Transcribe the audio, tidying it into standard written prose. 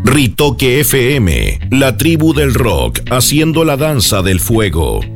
Ritoque FM, la tribu del rock haciendo la danza del fuego.